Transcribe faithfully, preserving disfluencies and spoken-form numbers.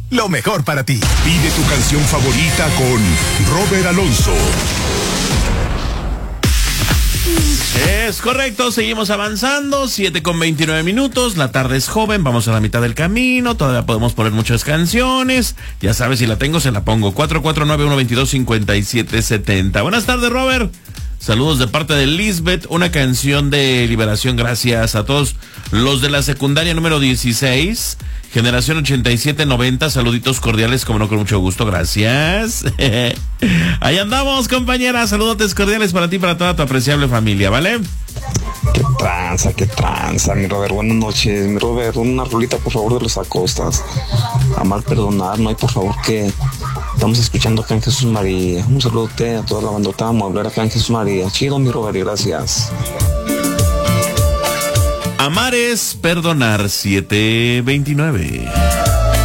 lo mejor para ti. Pide tu canción favorita con Robert Alonso. Es correcto, seguimos avanzando, siete con veintinueve minutos, la tarde es joven, vamos a la mitad del camino, todavía podemos poner muchas canciones, ya sabes, si la tengo se la pongo, cuatro cuatro nueve uno dos dos cinco siete siete cero. Buenas tardes, Robert, saludos de parte de Lisbeth, una canción de liberación, gracias a todos los de la secundaria número dieciséis, generación ochenta y siete noventa, saluditos cordiales, como no, con mucho gusto, gracias. Ahí andamos, compañera, saludos cordiales para ti y para toda tu apreciable familia, ¿vale? Qué tranza, qué tranza, mi Robert, buenas noches, mi Robert, una rolita por favor de los Acostas, amar, perdonar, no hay por favor que estamos escuchando acá en Jesús María, un saludote a toda la bandota, vamos a hablar acá en Jesús María, chido mi Robert, y gracias. Amar es perdonar, siete veintinueve.